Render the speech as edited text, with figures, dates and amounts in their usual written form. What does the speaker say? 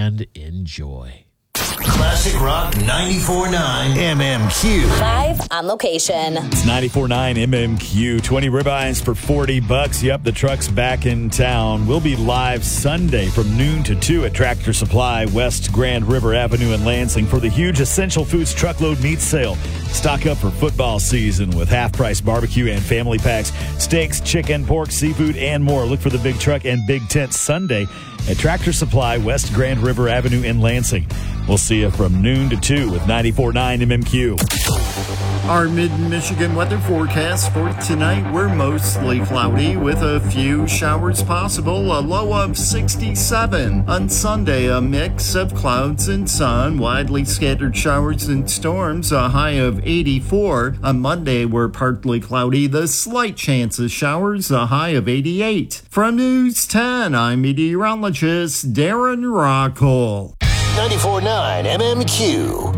and enjoy. Classic Rock 94.9 MMQ. Live on location. It's 94.9 MMQ. 20 ribeyes for $40. Yep, the truck's back in town. We'll be live Sunday from noon to 2 at Tractor Supply, West Grand River Avenue in Lansing for the huge Essential Foods truckload meat sale. Stock up for football season with half-price barbecue and family packs, steaks, chicken, pork, seafood, and more. Look for the big truck and big tent Sunday at Tractor Supply, West Grand River Avenue in Lansing. We'll see you from noon to 2 with 94.9 MMQ. Our mid-Michigan weather forecast for tonight, we're mostly cloudy with a few showers possible, a low of 67. On Sunday, a mix of clouds and sun, widely scattered showers and storms, a high of 84. On Monday, we're partly cloudy, the slight chance of showers, a high of 88. From News 10, I'm meteorologist Darren Rockall. 94.9 MMQ.